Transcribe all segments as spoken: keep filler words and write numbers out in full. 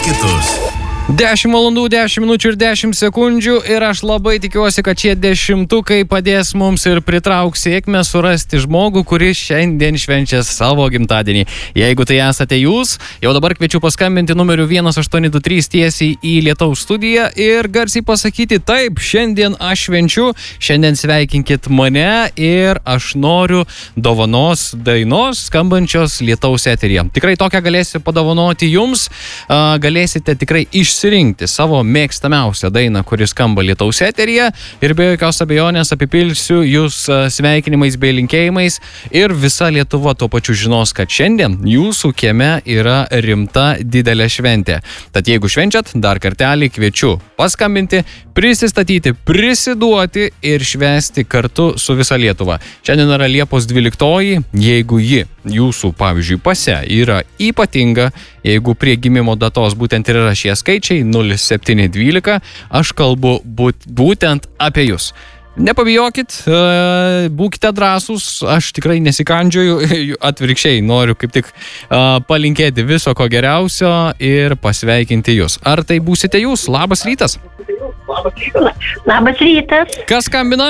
kitus. dešimt valandų, dešimt minučių ir dešimt sekundžių ir aš labai tikiuosi, kad šie dešimtukai padės mums ir pritrauks sėkmę surasti žmogų, kuris šiandien švenčia savo gimtadienį. Jeigu tai esate jūs, jau dabar kviečiu paskambinti numeriu vienas aštuoni du trys tiesiai į Lietaus studiją ir garsiai pasakyti: taip, šiandien aš švenčiu, šiandien sveikinkit mane ir aš noriu dovanos dainos skambančios Lietaus eteryje. Tikrai tokią galėsiu padovanoti jums, galėsite tikrai iš išsirinkti savo mėgstamiausią dainą, kuris skamba Lietaus eteryje ir be jokios abejonės apipilsiu jūs sveikinimais bei linkėjimais ir visa Lietuva tuo pačiu žinos, kad šiandien jūsų kieme yra rimta didelė šventė. Tad jeigu švenčiat, dar kartelį kviečiu paskambinti, prisistatyti, prisiduoti ir švęsti kartu su visa Lietuva. Šiandien yra Liepos dvyliktoji, jeigu ji jūsų, pavyzdžiui, pase yra ypatinga, jeigu prie gimimo datos būtent ir yra šie skaičiai nulis septyni dvylika, aš kalbu būt, būtent apie jūs. Nepabijokit, būkite drąsūs, aš tikrai nesikandžioju, atvirkščiai noriu kaip tik palinkėti viso ko geriausio ir pasveikinti jūs. Ar tai būsite jūs? Labas rytas. Labas rytas. Kas skambina?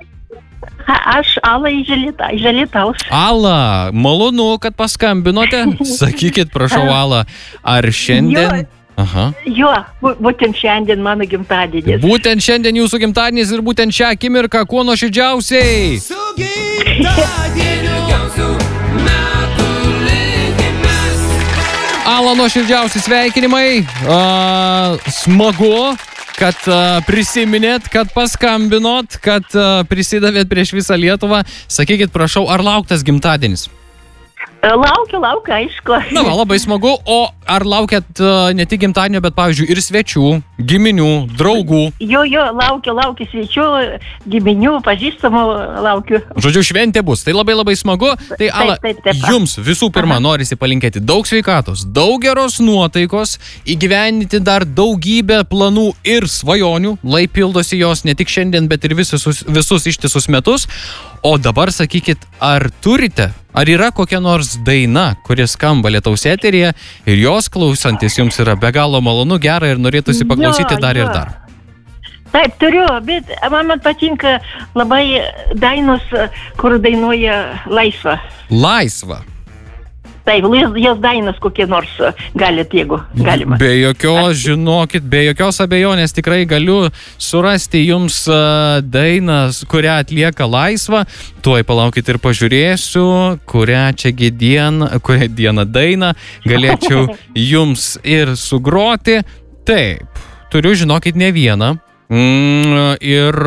Aš Ala iš Žalitaus. Ala, malonu, kad paskambinote. Sakykit, prašau, Ala, ar šiandien... Jo, Aha. jo, būtent šiandien mano gimtadienis. Būtent šiandien jūsų gimtadienis ir būtent šią akimirką kuo nuoširdžiausiai. Su gimtadieniu gausiu metų linkimis. Ala, nuoširdžiausi sveikinimai. A, smagu, kad a, prisiminėt, kad paskambinot, kad a, prisidavėt prieš visą Lietuvą. Sakykit, prašau, ar lauktas gimtadienis? Laukiu, laukiu, aišku. Na, va, labai smagu. O ar laukiat uh, ne tik gimtadienio, bet, pavyzdžiui, ir svečių, giminių, draugų? Jo, jo, laukiu, laukiu svečių, giminių, pažįstamų, laukiu. Žodžiu, šventė bus. Tai labai labai smagu. Tai, Ala, taip, taip, taip. jums visų pirma norisi palinkėti daug sveikatos, daug geros nuotaikos, įgyvendinti dar daugybę planų ir svajonių, lai pildosi jos ne tik šiandien, bet ir visus, visus ištisus metus. O dabar sakykit, ar turite, ar yra kokia nors daina, kuri skamba Lietaus eteryje ir jos klausantis jums yra be galo malonu, gera ir norėtųsi paklausyti Jo, dar jo. ir dar? Taip, turiu, bet man patinka labai dainos, kur dainuoja Laisva. Laisva. Taip, jos dainos kokie nors galit, jeigu galima. Be jokios, žinokit, be jokios abejonės tikrai galiu surasti jums uh, dainą, kurią atlieka Laisva. Tuoj palaukit ir pažiūrėsiu, kurią čiagi dieną, kurią dieną dainą galėčiau jums ir sugroti. Taip, turiu, žinokit, ne vieną. Mm,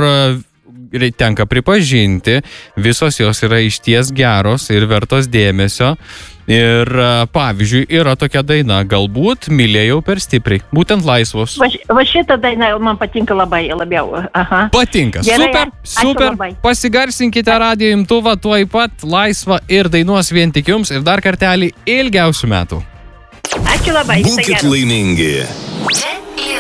ir tenka pripažinti, visos jos yra išties geros ir vertos dėmesio. Ir pavyzdžiui, yra tokia daina, galbūt mylėjau per stipriai, būtent Laisvos. Va, va šitą dainą man patinka labai labiau. Aha. Patinka, Gerai, super, ačiū super, labai. Pasigarsinkite radijo imtuvą tuoj pat, Laisva ir dainuos vien tik jums ir dar kartelį ilgiausių metų. Ačiū labai. Būkit laimingi.